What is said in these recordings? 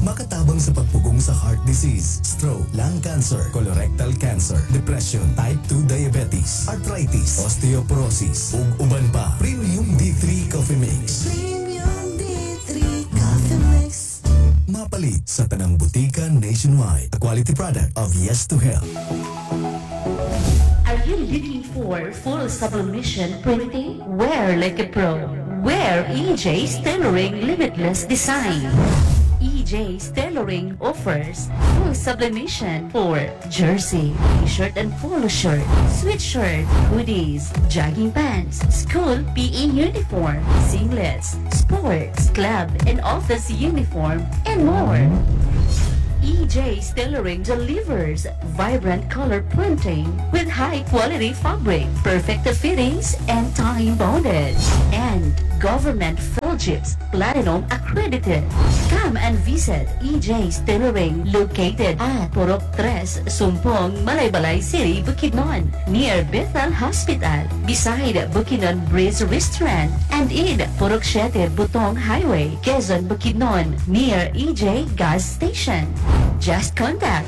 Makatabang sa pagpugong sa heart disease, stroke, lung cancer, colorectal cancer, depression, type 2 diabetes, arthritis, osteoporosis, ug uban pa. Premium D3 Coffee Mix. Premium D3 Coffee Mix. Mapalit sa tanang butika nationwide. A quality product of Yes to Health. Are you looking for full sublimation printing? Wear like a pro. Wear EJ's Tailoring Limitless Design. EJ's Tailoring offers full sublimation for jersey, t-shirt and polo shirt, sweatshirt, hoodies, jogging pants, school PE uniform, singlets, sports, club and office uniform, and more. EJ's Tailoring delivers vibrant color printing with high-quality fabric, perfect fittings, and time-bonded. And government Philgips Platinum accredited. Come and visit EJ's Tailoring located at Purok 3, Sumpong, Malaybalay City, Bukidnon, near Bethel Hospital, beside Bukidnon Bridge Restaurant, and in Purok 7, Butong Highway, Quezon, Bukidnon, near EJ Gas Station. Just contact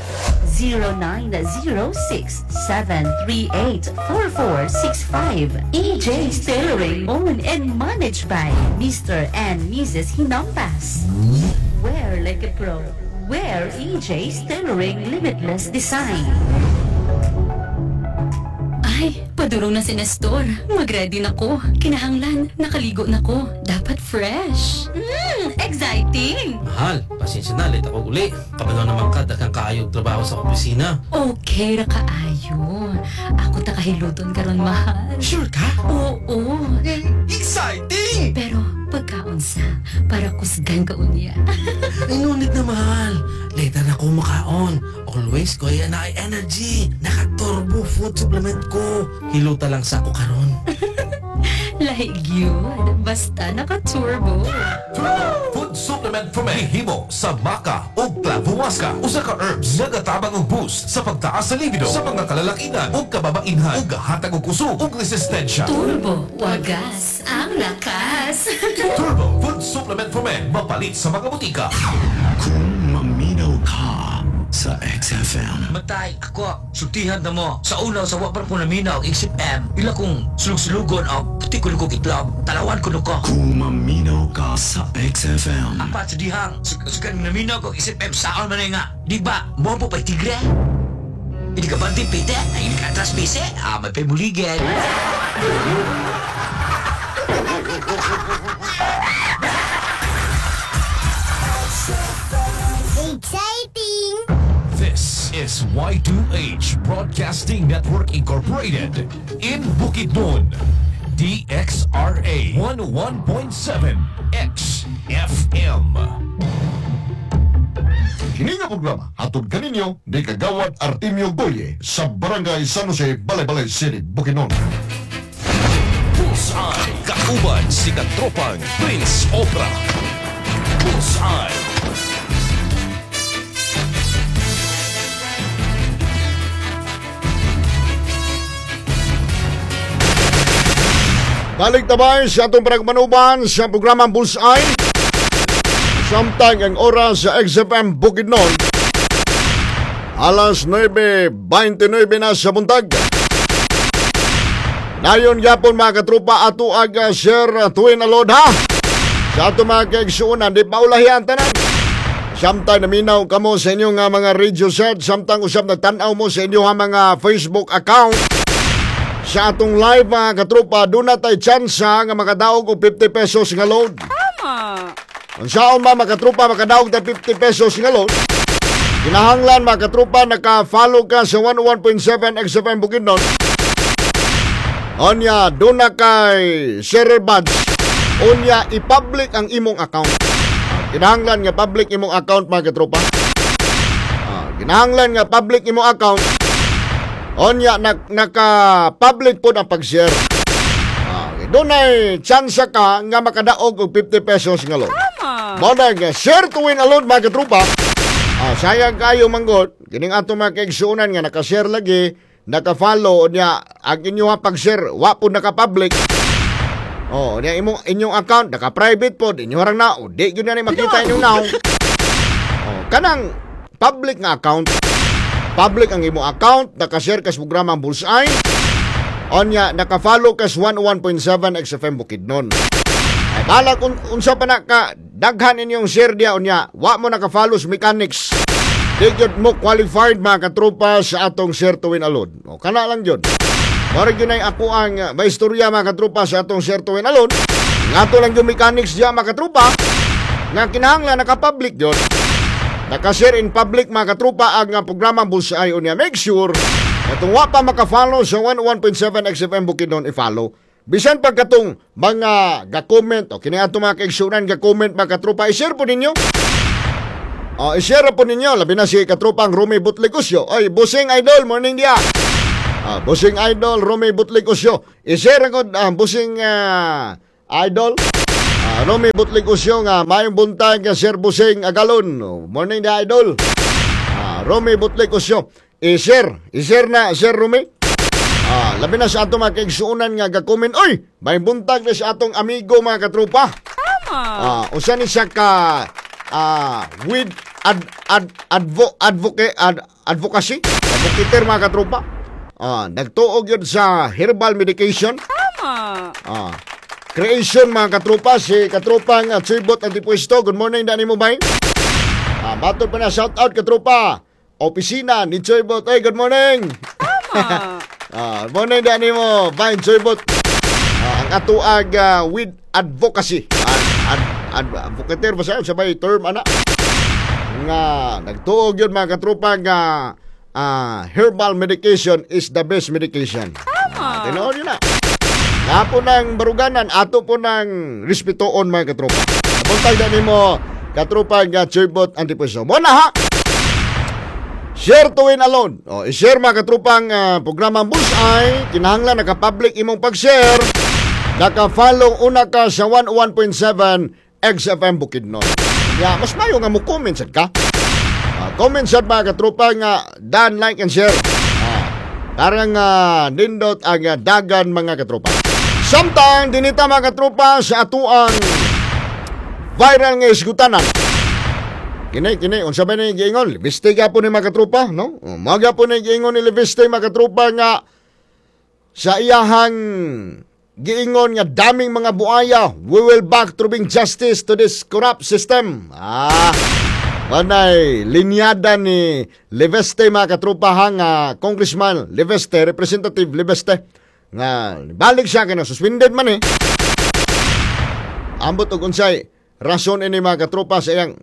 0906-738-4465. EJ's Tailoring, owned and managed by Mr. and Mrs. Hinampas. Wear like a pro. Wear EJ's Tailoring Limitless Design. Ay, padurong na si Nestor. Mag-ready na ko. Kinahanglan, nakaligo na ko. Dapat fresh. Exciting! Mahal, pasensya na, late ako uli. Kabalo naman ka, daghang kaayog trabaho sa opisina. Okay ra kaayo. Ako takahiluton karon mahal. Sure ka? Oo. Exciting! Pero pagkaunsa, para kusgan ka unya. Ay, ngunit na mahal. Later na ko makaon. Always ko yan na ay energy. Naka-turbo food supplement ko. Hiluta lang sa ako karon. Lahig yun. Basta naka-turbo. Food supplement from himo sa maca o clavuasca. Usa ka herbs nga gatabang og boost sa pagtaas sa libido sa mga kalalakinan o kababainhan ug gahatag og kusog ug resistensya. Turbo, wagas, ang lakas. Turbo Food Supplement for Men mapalit sa mga butika. Kung maminaw ka sa XFM. Matay ako, sultihan na mo. Sa unaw sa wapar ko naminaw, isip M. Ila kong sulug-sulugon o puti ko lukog itlog. Talawan ko nuko. Kung maminaw ka sa XFM. Apat sa dihang, sukan naminaw ko isip M. Saan man nga. Di ba, mo po pa'y tigre? Hindi ka ba pite? Ay, hindi ka atras bise? May pemuligan. Exciting! This is Y2H Broadcasting Network Incorporated in Bukidnon. DXRA 101.7 XFM. Kini nga programa atod kaninyo ni Kagawad Artemio Goye sa Barangay San Jose, Balay-Balay City, Bukidnon. Bullseye. Kauban si katropang Prince Opera. Bullseye. Balik tabay sa atong panagmanuban sa programang Bullseye. Samtang ang oras sa XFM Bukidnon. Alas 9:29 na sa buntag. Dayon yapon mga katrupa ato aga Sir Tuwin Alod ha. Sa ato mga kaigsuunan, di paulahian tanan. Samtang naminaw kamo sa inyong mga radio set, samtang usap nagtanaw mo sa inyong mga Facebook account. Sa atong live mga katrupa, doon na tayo tsansa nga makadaog o 50 pesos nga load. Tama! Kung saan mga katrupa makadaog tayo 50 pesos nga load, kinahanglan mga katrupa, naka-follow ka sa 101.7 XFM Bukidnon. Onya, doon na kay Share Badge. Onya, i-public ang imong account. Kinahanglan nga public imong account mga katrupa. Kinahanglan nga public imong account. Onya, naka-public po ang pag-share. Doon ay tsansa ka nga makadaog og 50 pesos nga load. Tama! Share to win alone mga katrupa. Sayang kayo manggot. Kining ato mga kaigsuunan nga naka-share lagi, naka-follow niya ang inyong pag-share, wa po naka-public. Niya inyong account naka-private po, inyo harang na, di yun na makita inyong now. kanang public nga account, public ang imo account, naka-share kas programa ang Bullseye, onya naka-follow kas 101.7 XFM Bukidnon. Ay bala kung unsa pa na ka daghan inyong share dia onya, wa mo naka-follow sa mechanics. Di gyud mo qualified mga katropa sa atong share to win alone. O kana lang jud. Mora gyud ay ako ang maistorya mga katropa sa atong share to win alone. Ngato lang yung mechanics diya mga katropa nga kinahanglan naka-public jud. Naka-share in public mga katropa ang programa Bullseye unya. Make sure katong wa pa maka-follow sa 101.7 XFM Bukidnon i-follow. Bisan pag katong mga ga-comment o kini ato mga kaigsunan ga-comment mga katropa, i-share po ninyo. I-share po ninyo labi na si katropang Romy Butlicusio. Oy, Busing Idol, morning dia. Busing Idol, Romy Butlicusio. I-share ko Busing Idol. Romy Butlicusio nga mayong buntag nga Sir Busing Agalon. Morning dia Idol. Romy Butlicusio. I-share na Sir Romy. Labi na sa ato mga kaigsuunan nga ga-comment. Oy, may buntag na sa atong amigo mga katropa. Tama. Usa ni siya ka with advocacy mga katropa. Nagtuog yun sa herbal medication. Tama. Creation mga katropa, si katropang Chibot Antipuesto. Good morning, Dani mo ba? Batol pa na, shout out katropa. Opisina ni Chibot. Hey, good morning. Tama. Morning, Dani mo ba, Chibot? Ang atuag with advocacy. Advocator ba sa'yo? Sabay term, ana? Nga, nagtuog yun mga katropa nga herbal medication is the best medication. Tama. Tinoon yun na. Nga po ng baruganan, ato po ng respetoon mga katropa. Nabuntag na ni mo, katropa nga Chibot Antipuesto. Muna ha! Share to win alone. I-share mga katropang programa Bullseye. Kinahanglan naka-public imong pag-share. Naka-follow una ka sa 101.7 XFM Bukidnon. Mas mayo nga mo comment sad ka. Comment sad mga katropa nga dan, like and share. Karang nindot ang dagan mga katropa. Samtang dinita mga katropa sa atuang viral nga isgutanan. Kini, unsa ba na giingon? Libiste ka po ni mga katropa, no? Maga po na giingon ni Libiste mga katropa nga sa iyahang giingon nga daming mga buaya, we will back to bring justice to this corrupt system. Manay linyada ni Leveste mga katropa nga Congressman Leveste, Representative Leveste nga balik siya kaya suspended man ambot og unsay rason ini mga katropa sa iyang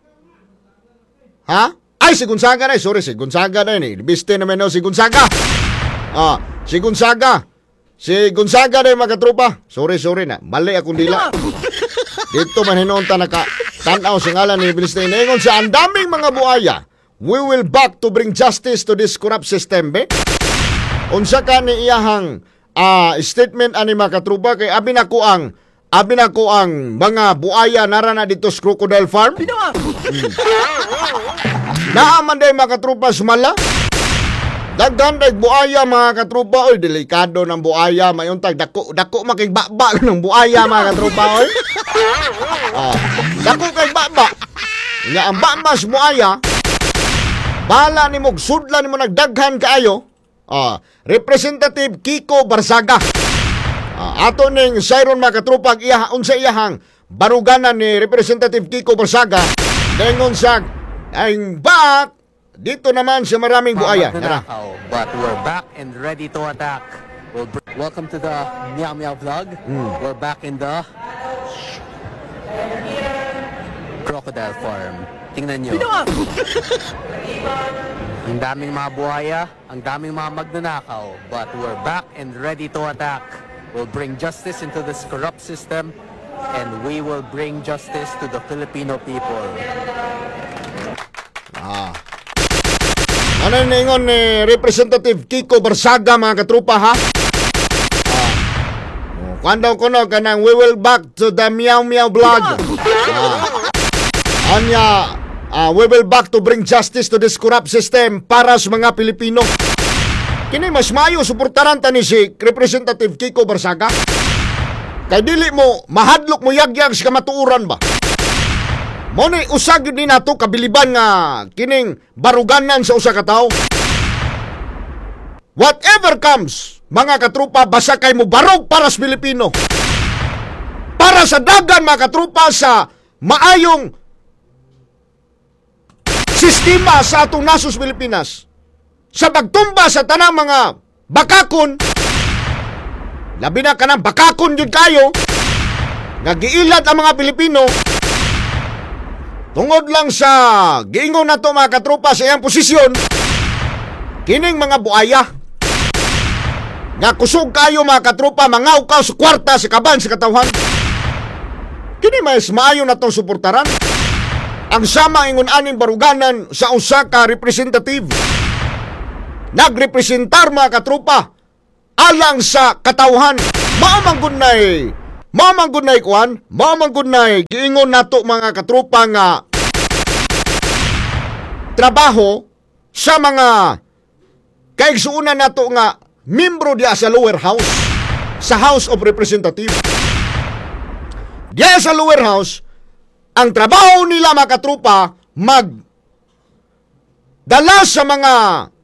Ay, si Gonzaga na. Sorry, si Gonzaga na yun. Libiste naman si Gonzaga. Si Gonzaga. Si Gonzaga na yung mga katropa. Sorry na. Mali akong dila. Dito man hinunta tanaw sa ngalan ni Biliste. Ingon sa ang daming mga buaya. We will back to bring justice to this corrupt system, be? Unsa ka ni iyahang statement ani mga katropa kay abi na ko ang mga buaya narana dito sa Crocodile Farm. Naaman day mga katropa sumala. Daghan day buaya mga katropa. Oy, delikado ng buaya. Mayuntag dako makigbaba ng buaya mga katropa. Oy. Dako kay baba. Nga ang bamas buaya. Bala ni mo sudlan ni mo nagdaghan kaayo. Representative Kiko Barsaga. Ato ning Siron mga katropa unsa iyahang baruganan ni Representative Kiko Barsaga. Dengon sa I'm back! Dito naman sa maraming buaya. But we're back and ready to attack. Welcome to the Meow Meow vlog. We're back in the Crocodile Farm. Tingnan nyo. Ang daming mga buhaya, ang daming mga magnanakaw. But we're back and ready to attack. We'll bring justice into this corrupt system and we will bring justice to the Filipino people. Ano ningon ni Representative Kiko Barsaga mga katropa ha? Kanda ko no kanang we will back to the Meow Meow vlog. We will back to bring justice to this corrupt system para sa mga Pilipino. Kini mas mayo suportaran ta ni si Representative Kiko Barsaga. Kay dili mo mahadlok mo yagyag sa kamatuoran ba? Mo ni usag yun din nato kabiliban nga kining baruganan sa usa ka tawo. Whatever comes, mga katrupa, basta kay mo barog para sa Pilipino. Para sa dagan, mga katrupa, sa maayong sistema sa atong nasos Pilipinas. Sa pagtumba sa tanang mga bakakon, labi na ka ng bakakon yun kayo, nagiilat ang mga Pilipino, tungod lang sa giingon na to mga katropa sa iyang posisyon, kining mga buaya, nga kusog kayo mga katropa, mangawkaw sa kwarta, sa kaban, sa katawhan, kini mas maayo na itong suportaran. Ang sama ingon aning baruganan sa usa ka representative, nagrepresentar mga katropa, alang sa katawhan, maamanggunay kuan, maamanggunay giingon nato mga katropa nga trabaho sa mga kaigsuunan nato nga membro diya sa lower house, sa House of Representatives. Diya sa lower house, ang trabaho nila mga katropa magdala sa mga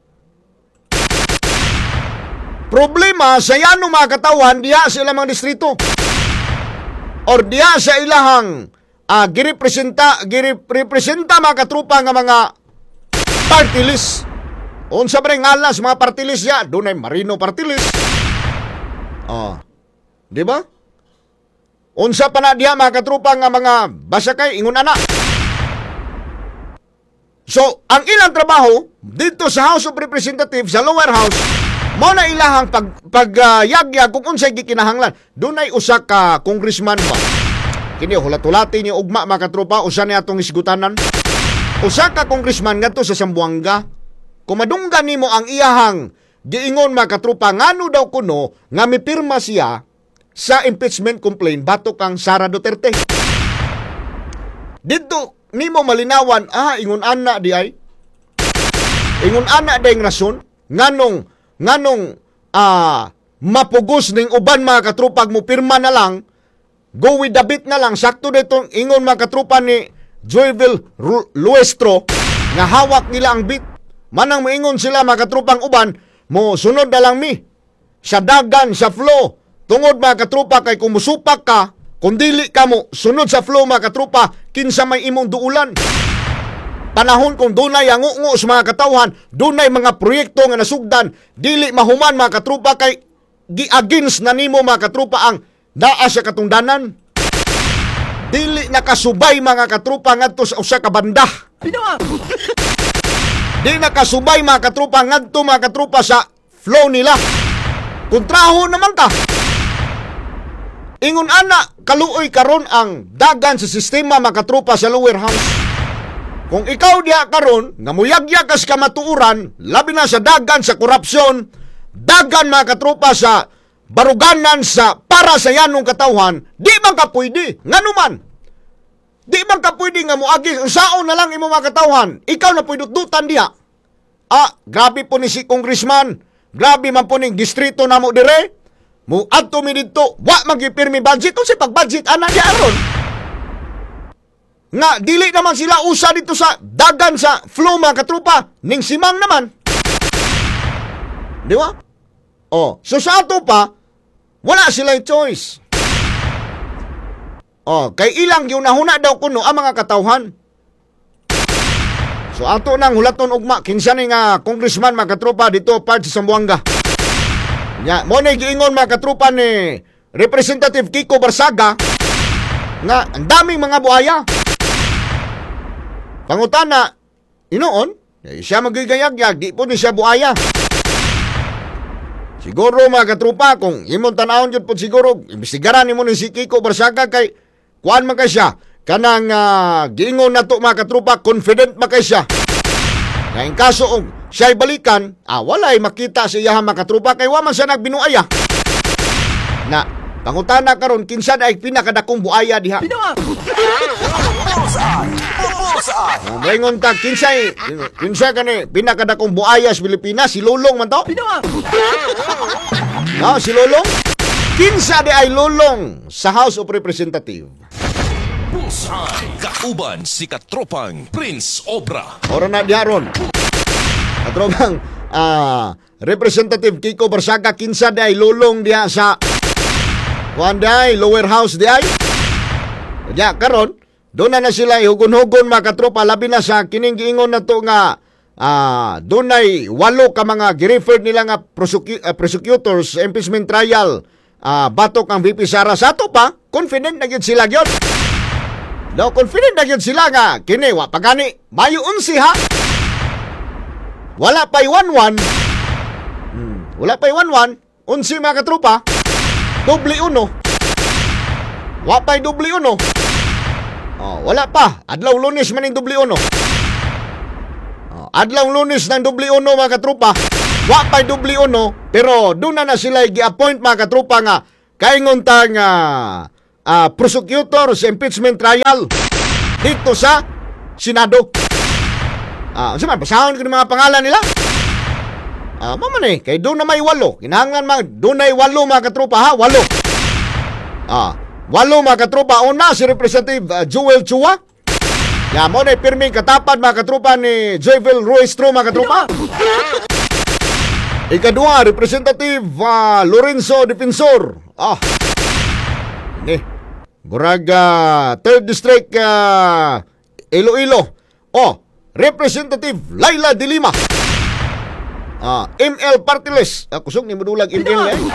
problema sa yanong mga katawan diya sa ilang mga distrito or diya sa ilahang girepresenta mga katropa nga mga party list. Unsa ba rin ngalan sa mga party list diya? Doon ay Marino party list. Di ba? Unsa pa na diya mga katropa nga mga basakay ingon ana. So, ang ilang trabaho dito sa House of Representatives, sa lower house, mo na ilahang pagyagya kung unsay gikinahanglan. Doon ay usa ka congressman ba? Kini hulat-hulati ni ugma mga katropa, usa ni atong isgutanan. Usa ka congressman ngadto sa Zamboanga. Kung madunggan nimo ang iyahang giingon mga katropa, ngano daw kuno nga mipirma siya sa impeachment complaint batok kang Sara Duterte. Dito nimo malinawan, ingon ana di ay. Ingon ana dayng rason nganong mapugos ning uban mga katrupag mo pirma na lang, go with the beat na lang. Sakto ditong ingon mga katrupa ni Joyville Luestro nga hawak nila ang beat. Manang moingon sila mga katrupang uban, mo sunod na lang mi sa dagan, sa flow. Tungod mga katrupa kay kumusupak ka, kung dili ka mo sunod sa flow mga katrupa, kinsa may imong duulan. Panahon kung dunay ang ungo sa mga katawhan, dunay mga proyekto nga nasugdan, dili mahuman mga katrupa kay gi-against na nimo mga katrupa ang naa sa katungdanan. Dili nakasubay mga katrupa ngadto sa usa ka banda. Di nakasubay mga katrupa ngadto mga katrupa sa flow nila. Kontraho naman ka. Ingon ana, kaluoy karon ang dagan sa sistema mga katrupa sa lower house. Kung ikaw diha karon nga muyagya kas kamatuuran, labi na sa dagan sa korupsyon, dagan mga katrupa sa baruganan sa para sa yanong katawhan, di man ka pwede. Ngano man? Di man ka pwede nga muagi usaon na lang imo mga katawhan. Ikaw na pwede dutan diha. Grabe po ni si congressman. Grabe man po ning distrito namo dire. Mu adto mi didto, wa magipirmi budget kung si pag-budget ana di aron. Nga dili naman sila usa dito sa dagan sa flow mga katrupa, ning simang naman. Di ba? So sa ato pa, wala silang choice. Kay ilang yung nahuna daw kuno ang mga katawhan. So ato nang hulaton ugma, kinsa ni nga congressman mga katrupa dito part sa Zamboanga. Mo na giingon mga katrupa ni Representative Kiko Barsaga nga ang daming mga buhaya. Pangutana, inoon, siya magigayag-yag, di po ni siya buhaya. Siguro mga katrupa, kung imong tanawon yun po siguro, imbestigaran mo ni si Kiko Barsaga kay kuan man kay siya. Kanang giingon na to mga katrupa, confident man kay siya. Ngayon kaso siya'y balikan, walay makita siya mga katrupa kay waman siya nagbinuaya. Na, pangutana karon kinsa ay pinakadakong buaya diha. Mayngon ta, kinsa kani pinakadakong buaya sa Pilipinas, si Lulong man to? Si Lulong? Kinsa di ay Lulong sa House of Representatives? Bullseye. Kauban si katropang Prince Obra. Ora na diaron. Katrobang Representative Kiko Barsaga kinsa day lulong diha sa Wanday lower house diay. Kaya karon doon na sila hugon-hugon mga katropa labi na sa kining giingon na to nga dunay 8 ka mga gi-refer nila nga prosecutors sa impeachment trial batok ang VP Sara sa ato pa confident na gyud sila gyud. No, confident na gyud sila nga kini wa pagani Mayo 11 ha. Wala pa'y 1-1. Wala pa'y 1-1. 11 mga katropa. Doble uno. Wa pa'y doble uno. Wala pa. Adlaw Lunes man yung doble uno. Adlaw Lunes ng doble uno mga katropa. Wa pa'y doble uno. Pero doon na sila gi-appoint mga katropa nga kaingon tang prosecutor sa impeachment trial dito sa Senado. Saan basahon ko ng mga pangalan nila? Mama ni, kay doon na may 8. Kinahanglan doon na 8 mga katropa ha, 8. 8 mga katropa. Una si Representative Joel Chua. Mo na pirming katapad mga katropa ni Joyville Roystro mga katropa. Ikadua, Representative Lorenzo Defensor. Ni, Burag 3rd District Iloilo. Representative Laila de Lima. ML Partiles. Kusog ni madulag ML eh.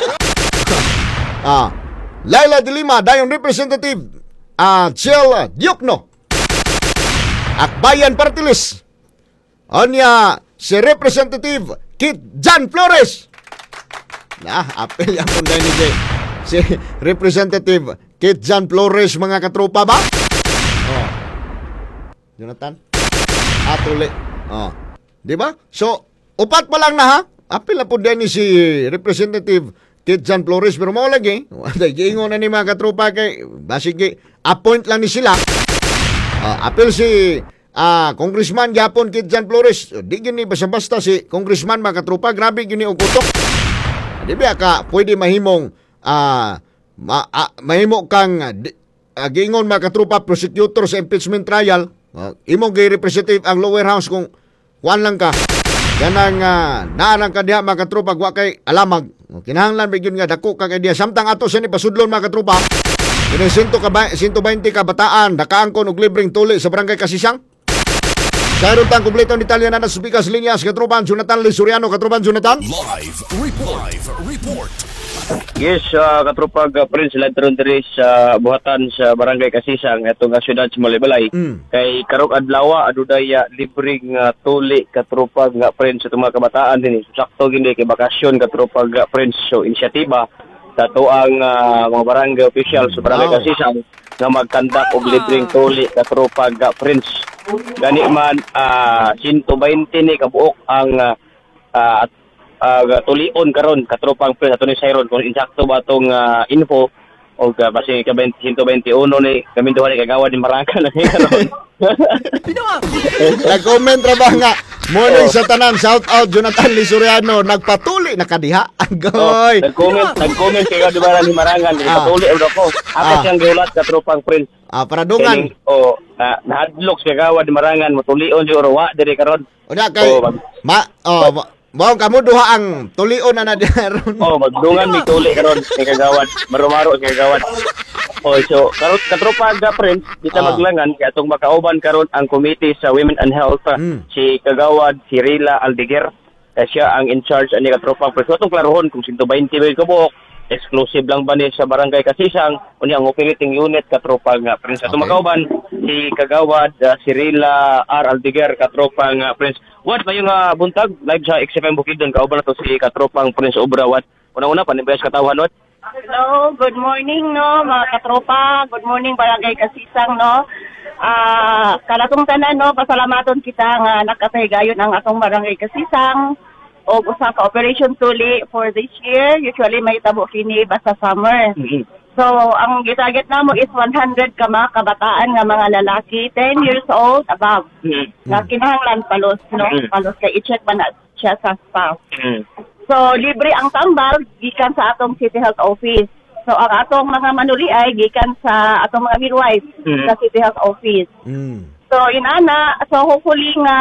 Laila de Lima dayon Representative Chel Diokno. Akbayan Partiles. Anya si Representative Kit Jan Flores. Apel yan po dahil ni si Representative Kit Jan Flores mga katropa ba? Jonathan? Tuli. Di ba? So, upat pa lang na ha. Apil na po din si Representative Kit Jan Flores. Pero mo lagi. Giingon na ni mga katropa kay basig appoint lang ni sila. Apil si Congressman Japon Kit Jan Flores. Di gini basta-basta si Congressman mga katropa. Grabe gini og kutok. Di ba ka pwede mahimong mahimo kang giingon mga katropa prosecutor sa impeachment trial. Imong gi-representative ang lower house kung kuan lang ka. Ganang naarang ka diha mga katropa wa kay alamag. Kinahanglan bigyan nga dako kag idea samtang ato sa ni pasudlon mga katropa. Kini 120 ka bataan nakaangkon og libreng tuli sa barangay Kasisang. Sa tang kompleto ni Italiana na subikas linyas katropan Jonathan Lisuriano katropan Jonathan. Live report. Yes, katropag Prince Ladron diri sa buhatan sa barangay Kasisang itong syudad sa Malibalay. Kay karong adlaw aduday libreng tuli katropag Prince itong mga kabataan dinhi. Sakto gindi kay bakasyon katropag Prince so inisyatiba sa tuang mga barangay official sa barangay Kasisang nga magkandak og libreng tuli katropag Prince. Gani man 120 ni kabuok ang tulion karon katropang Prince ato ni Siron kung insakto ba tong info o basi ka 121 ni kami duha ni kagawad ni Marangka na karon. Nag-comment ra ba nga mo sa tanan shout out Jonathan Lisuriano nagpatuli na kadiha agoy. Nag-comment kay di ba ni Marangan nagpatuli og ko. Ako siyang giulat katropang Prince. Paradungan. Nahadlok kay kagawad ni Marangan motulion siguro wa diri karon. Unya kay Mao kamo duha ang tulion na diaron. Magdungan mi tuli karon ni kagawad. Marumaro kay kagawad. So karot katropa Prince dito maglangan kay atong makauban karon ang committee sa Women and Health si kagawad si Rila Aldeguer. Siya ang in charge ani katropa Prince. Atong klarohon kung 120 ba kabuok exclusive lang ba ni sa barangay Kasisang unya ang operating unit katropa Prince. Atong makauban si kagawad si Rila R Aldeguer katropa Prince. What ba yung buntag live sa XFM Bukidnon kauban na to si katropang Prince Obra what? Una-una panibayas katawhan what? Hello, good morning no mga katropa. Good morning barangay Kasisang no. Kalatong tanan no pasalamaton kita nga nakapahigayon ang atong barangay Kasisang og usa ka operation tuli for this year. Usually may tabo kini basta summer. So, ang gitarget namo is 100 ka mga kabataan nga mga lalaki, 10 years old above. Nga kinahanglan palos, no? Palos kay i-check ba na siya sa staff. So, libre ang tambal gikan sa atong City Health Office. So ang atong mga manuli ay gikan sa atong mga midwives sa City Health Office. So inana, so hopefully nga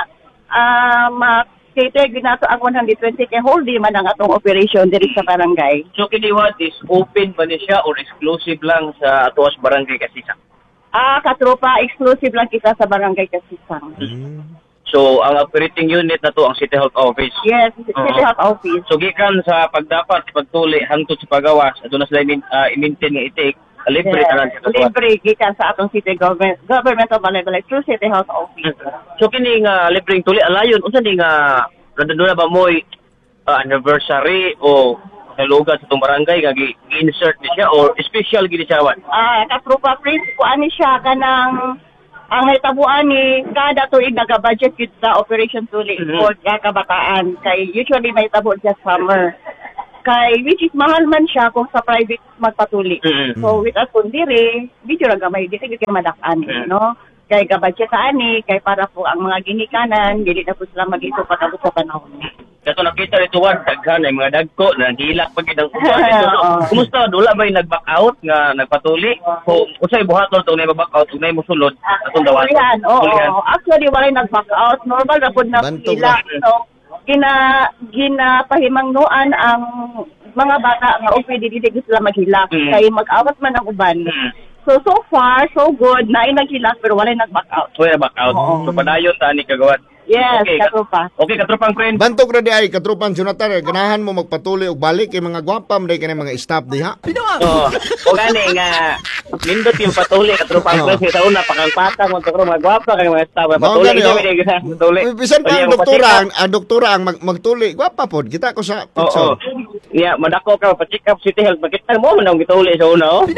ma-cater ginato ang 120 kay wholly man ang atong operation diri sa barangay. So kiniwat is open ba ni siya or exclusive lang sa atuas barangay Kasisang? Katropa, exclusive lang kita sa barangay Kasisang. So ang operating unit na to ang City Health Office. Yes, City Health Office. So gikan sa pagdapat pagtuli hangtod sa pagawas adto na sila i-maintain nga itik libre tanan sa katuwa. Libre gikan sa atong city governmental balay through City Health Office. So kini nga libreng tuli alayon unsa ni nga nadadula ba moy anniversary o nalugat sa itong barangay nga gi-insert ni siya or special gini siya wan? Katropa Prince, kuan ni siya kanang ang hitabuan ni kada tuig naga-budget yun sa Operation Tuli for kabataan. Kay usually may tabo siya summer. Kay which is mahal man siya kung sa private magpatuli. So with us kung diri, medyo ragamay dito kay madakan, no? Kay ga-budget sa ani, kay para po ang mga ginikanan, dili na po sila mag-ito patapos sa panahon. Kato nakita rito wan daghan ay mga dagko na hilak pag idang kuwan dito. Kumusta dula ba nag-back out nga nagpatuli? Kung usay buhaton tong nag-back out ug nay mosulod atong dawaton. Oo. Actually wala nag-back out, normal ra pud na pila. So ginapahimangnuan ang mga bata nga okay dili sila maghilak kay mag-awat man ang uban. So far so good na naghilak pero wala nag-back out. Wala back out. So padayon ta ni kagawad. Yes, katropa. Okay, katropang friend. Bantog na di ay, katropang Jonathan, ganahan mo magpatuloy og balik kay mga gwapa, maday ka mga staff diha. Oo. O gani nga, nindot yung patuloy, katropang friend, sa una, pakang-patang, mga gwapa, kay mga staff, patuloy. Bisan pa ang doktora ang magtuloy, gwapa po, kita ko sa picture. Yeah, madako ka, pa-check up City Health, makita mo man ang gituloy sa una, oh.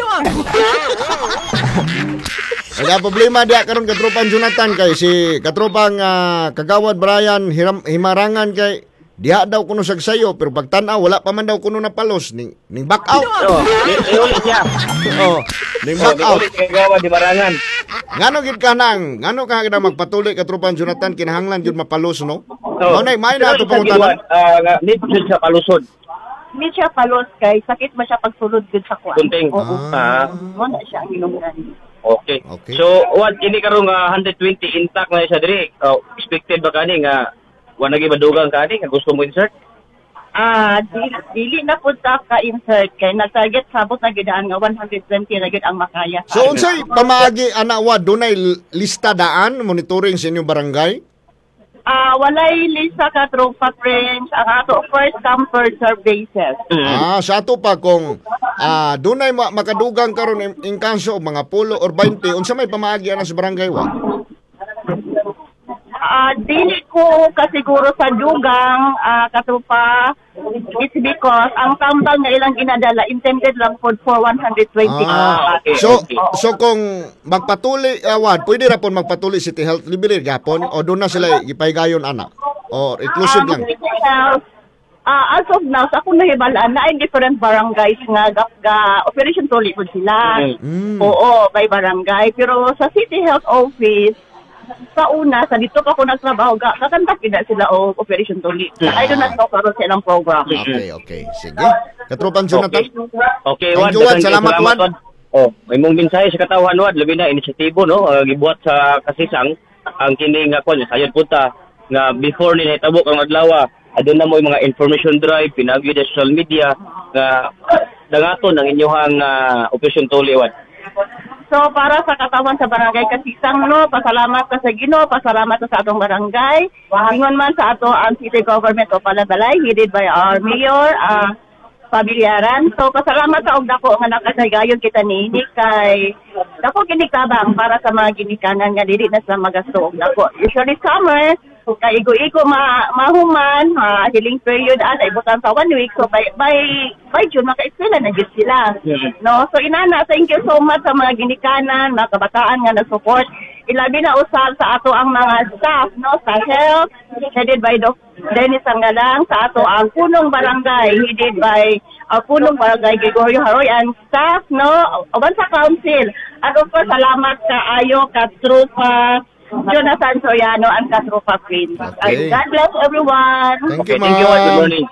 Wala problema diya karon katropang Jonathan kay si katropang Kagawad Brian himarangan kay diha daw kuno sagsayo pero pagtan-aw wala pa man daw kuno napalos ning back out. Ulit siya. Ning back out. Kagawad himarangan. Ngano gid ka nang ngano ka na magpatuloy katropang Jonathan kinahanglan jud mapalos no? Nay may na ato pangutanan. Need jud sa palusod. Hindi siya palos kay sakit man siya pagsulod jud sa kuan. Kunting. Wala siya ang inuman. Okay. So, what ini karong 120 intact na siya diri. Expected ba kani nga wa nagi madugang kani nga gusto mo insert? Dili na pud ta ka insert kay nag-target sabot na gidaan nga 120 na gid ang makaya. So unsay pamaagi ana wa dunay lista daan monitoring sa inyong barangay? Walay lista ka tropa friends ang ato first come first serve basis. Sa ato pa kung dunay makadugang karon in kanso mga 10 or 20 unsa may pamaagi ana sa barangay wa? Dili ko kasiguro sa dugang katupa. It's because ang tambal nga ilang ginadala intended lang for 120. So kung magpatuli awad pwede ra pon magpatuli City Health libre gapon o doon na sila gipahigayon ana or exclusive lang. As of now, sa akong nahibalaan na ay different barangays nga operation tuli po sila. Oo, by barangay. Pero sa City Health Office, sa una, sa dito pa ako nagtrabaho, kakantak na sila o operation tuli. I do not know karon sa ilang program. Okay. Sige. Katropang Jonathan. Okay, Wad. Salamat, Wad. May mong mensahe sa katawhan, Wad. Labi na inisyatibo, no? Gibuhat sa Kasisang. Ang kini nga kwan, sayod punta nga before nila itabok ang adlaw, adun na mo yung mga information drive, pinagyo sa social media, nga dangaton ang inyong operation tuli, Wad. So, para sa katawan sa barangay Kasisang, no, pasalamat ka sa Ginoo, pasalamat ka sa atong barangay. Ingon man sa ato ang city government o Palabalay, headed by our mayor, Pabiliaran. So, pasalamat sa og dako nga nakasaygayon kita niini kay dako kinikabang para sa mga ginikanan nga dili na sa magasto og dako. Usually summer, kay igo-igo mahuman, healing period ay butang sa 1 week. So by June maka-eskwela na gid sila. No, so inana, thank you so much sa mga ginikanan, mga kabataan nga nag-support. Ilabi na usab sa ato ang mga staff, no, sa health headed by Dr. Dennis Sangalang, sa ato ang punong barangay headed by punong barangay Gregorio Haroy and staff, no, uban sa council. At of course, salamat ka ayo ka Trupa Jonathan Soriano and Katropa Queen. God bless everyone. Thank you, Good morning.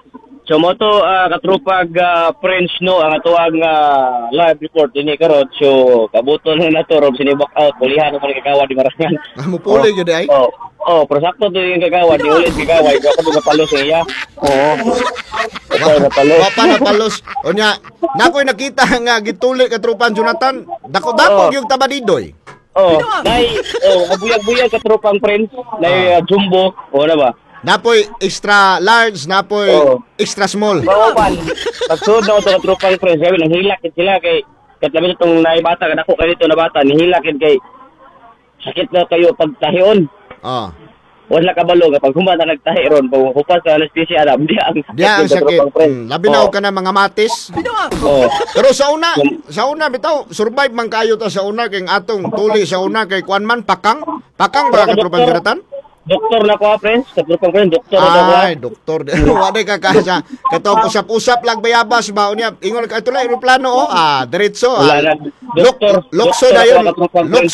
So mo to katrupag French no ang atuang live report ini karon. So kabuton na to rob sinibak out pulihan mo ni kagawad di marangan. Mo puli gyud ay. Oh, pero sakto to yung kagawad, di ulit kagawad, ikaw ka doon napalos niya. Oo. Ikaw napalos. Wa pa napalos. Unya, nakoy nakita nga gituli katrupan Jonathan. Dako-dako yung tabadidoy. Abuyag-buyag katropang friends, nay jumbo, na ba? Napoy extra large, napoy extra small. Bawaban. Pagsunod na ito katropang friends, gawin ang hilakit sila kay katlabi itong naibata, kadako kayo dito na bata, nihilakit kay sakit na kayo pagtahion. Wala kabalo kapag humana nagtahi ron, pag hupas sa anesthesia alam, diya ang sakit. Labi na ka na mga matis. Pero sa una bitaw, survive man kayo ta sa una kay atong tuli sa una kay kuan man pakang ba katropang Jonathan? Doktor na ko, friends. Katropang friends, doktor na ko. Ay, doktor. Wala ka kasa. Katong usap-usap lang bayabas ba niya. Ingon ka ito lang aeroplano diretso. Doktor. Lokso dayon.